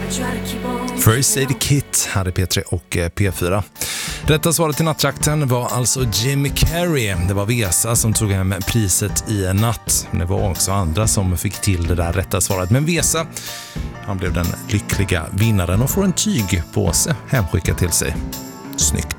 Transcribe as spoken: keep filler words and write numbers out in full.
First Aid Kit här i P tre och P fyra. Rätta svaret i nattjakten var alltså Jim Carrey. Det var Vesa som tog hem priset i natt. Det var också andra som fick till det där rätta svaret. Men Vesa, han blev den lyckliga vinnaren och får en tygpåse hemskickat till sig. Snyggt.